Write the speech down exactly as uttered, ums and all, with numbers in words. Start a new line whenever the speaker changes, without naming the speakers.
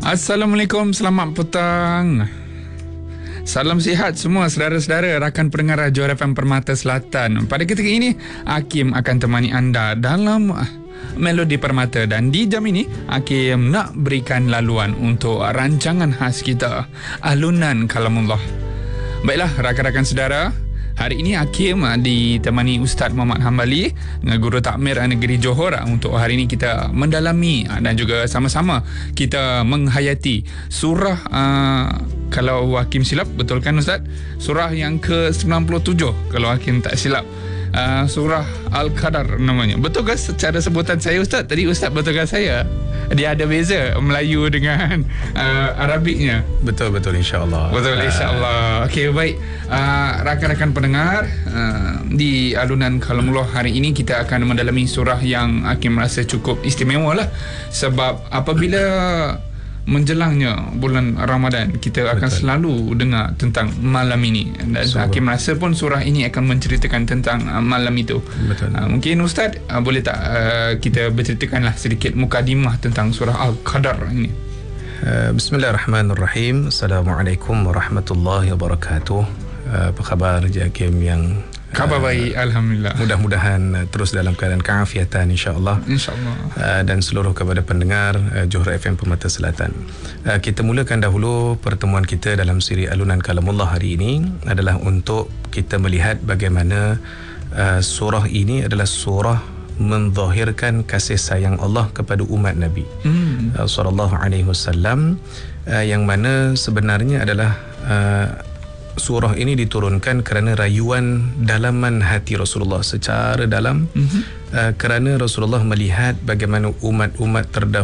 Assalamualaikum, selamat petang. Salam sihat semua saudara-saudara rakan pendengar Johor F M Permata Selatan. Pada ketika ini, Hakim akan temani anda dalam Melodi Permata, dan di jam ini Hakim nak berikan laluan untuk rancangan khas kita, Alunan Kalamullah. Baiklah rakan-rakan saudara, hari ini Hakim ditemani Ustaz Muhammad Hambali, Guru Takmir Negeri Johor, untuk hari ini kita mendalami dan juga sama-sama kita menghayati surah, uh, kalau Hakim silap, betul kan Ustaz? Surah yang ke sembilan puluh tujuh kalau Hakim tak silap. Uh, surah Al-Qadar namanya. Betul ke secara sebutan saya Ustaz? Tadi Ustaz betulkan saya? Dia ada beza Melayu dengan uh, Arabiknya.
Betul-betul, insyaAllah.
Betul, insyaAllah. Okey, baik. Uh, rakan-rakan pendengar, uh, di Alunan Kalamullah hari ini kita akan mendalami surah yang Hakim rasa cukup istimewa lah. Sebab apabila menjelangnya bulan Ramadan, kita akan Betul. selalu dengar tentang malam ini, dan Surah. Hakim rasa pun surah ini akan menceritakan tentang uh, malam itu.
Betul.
Uh, mungkin Ustaz uh, boleh tak uh, kita berceritakanlah sedikit mukadimah tentang surah Al-Qadar ini.
uh, Bismillahirrahmanirrahim. Assalamualaikum warahmatullahi wabarakatuh. uh, Apa khabar Hakim? Yang
Khabar baik, Alhamdulillah.
Mudah-mudahan uh, terus dalam keadaan keafiatan, insyaAllah.
InsyaAllah.
uh, Dan seluruh kepada pendengar uh, Johor F M Permata Selatan. uh, Kita mulakan dahulu pertemuan kita dalam siri Alunan Kalamullah hari ini adalah untuk kita melihat bagaimana uh, surah ini adalah surah menzahirkan kasih sayang Allah kepada umat Nabi hmm. uh, sallallahu alaihi wasallam, uh, yang mana sebenarnya adalah uh, surah ini diturunkan kerana rayuan dalaman hati Rasulullah secara dalam, mm-hmm. uh, kerana Rasulullah melihat bagaimana umat-umat terdahulu